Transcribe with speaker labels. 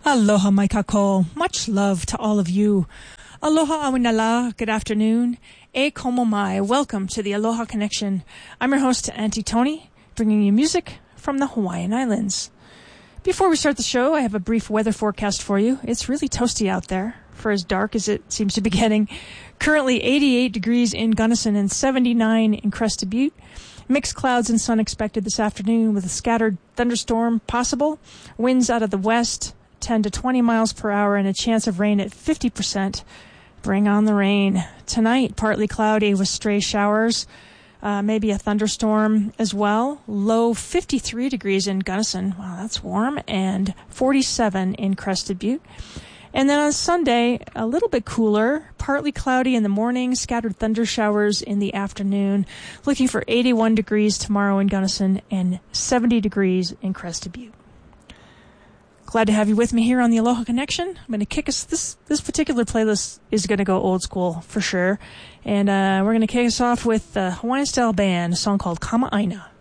Speaker 1: Aloha mai kako. Much love to all of you. Aloha awinala. Good afternoon. E komo mai. Welcome to the Aloha Connection. I'm your host, Auntie Tony, bringing you music from the Hawaiian Islands. Before we start the show, I have a brief weather forecast for you. It's really toasty out there, for as dark as it seems to be getting. Currently 88 degrees in Gunnison and 79 in Crested Butte. Mixed clouds and sun expected this afternoon with a scattered thunderstorm possible. Winds out of the west, 10 to 20 miles per hour, and a chance of rain at 50%. Bring on the rain. Tonight, partly cloudy with stray showers. Maybe a thunderstorm as well. Low 53 degrees in Gunnison. Wow, that's warm. And 47 in Crested Butte. And then on Sunday, a little bit cooler, partly cloudy in the morning, scattered thunder showers in the afternoon. Looking for 81 degrees tomorrow in Gunnison and 70 degrees in Crested Butte. Glad to have you with me here on the Aloha Connection. I'm going to kick us, this particular playlist is going to go old school for sure. And we're going to kick us off with the Hawaiian Style Band, a song called Kama'aina.